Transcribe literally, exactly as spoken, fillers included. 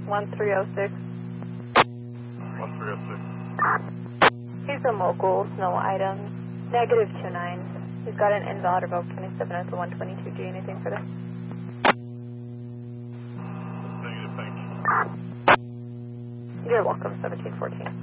one three oh six. one three oh six. He's from local, snow items. Negative two nine. He's got an invalid revoke. Can I step in at the one twenty-two G? Anything for this? Negative, thank you. You're welcome, seventeen fourteen.